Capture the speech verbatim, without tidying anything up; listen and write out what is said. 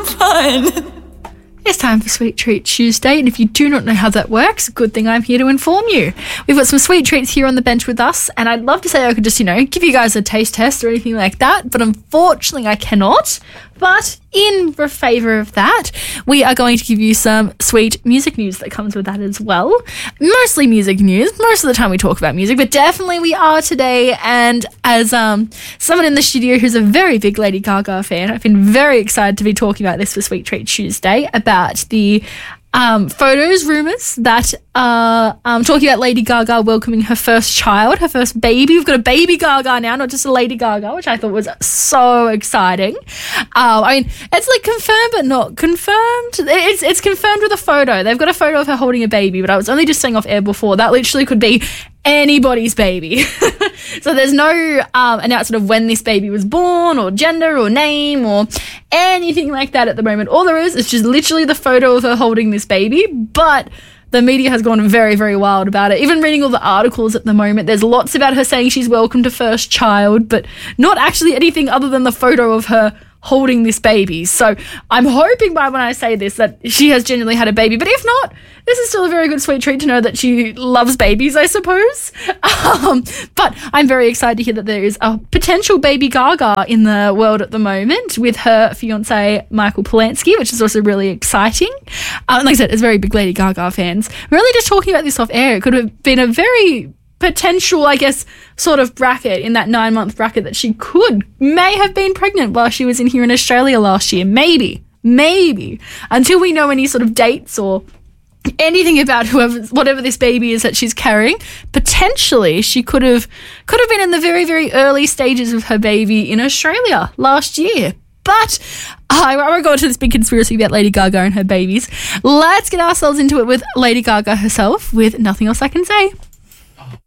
fun. It's time for Sweet Treat Tuesday, and if you do not know how that works, good thing I'm here to inform you. We've got some sweet treats here on the bench with us, and I'd love to say I could just, you know, give you guys a taste test or anything like that, but unfortunately I cannot. But in favour of that, we are going to give you some sweet music news that comes with that as well. Mostly music news. Most of the time we talk about music, but definitely we are today. And as um, someone in the studio who's a very big Lady Gaga fan, I've been very excited to be talking about this for Sweet Treat Tuesday, about the Um, photos, rumours that are um, talking about Lady Gaga welcoming her first child, her first baby. We've got a baby Gaga now, not just a Lady Gaga, which I thought was so exciting. Um, I mean, it's like confirmed but not confirmed. It's it's confirmed with a photo. They've got a photo of her holding a baby, but I was only just saying off air before, that literally could be anybody's baby. So there's no um, announcement of when this baby was born or gender or name or anything like that at the moment. All there is is just literally the photo of her holding this baby, but the media has gone very, very wild about it. Even reading all the articles at the moment, there's lots about her saying she's welcomed her first child, but not actually anything other than the photo of her holding this baby. So I'm hoping by when I say this that she has genuinely had a baby, but if not, this is still a very good sweet treat to know that she loves babies, I suppose. Um, but I'm very excited to hear that there is a potential baby Gaga in the world at the moment with her fiance Michael Polanski, which is also really exciting. Um, like I said, as very big Lady Gaga fans, we're really just talking about this off air. It could have been a very potential, I guess, sort of bracket in that nine month bracket that she could, may have been pregnant while she was in here in Australia last year. Maybe, maybe, until we know any sort of dates or anything about whoever, whatever this baby is that she's carrying. Potentially, she could have, could have been in the very, very early stages of her baby in Australia last year. But uh, I won't go into this big conspiracy about Lady Gaga and her babies. Let's get ourselves into it with Lady Gaga herself with Nothing Else I Can Say.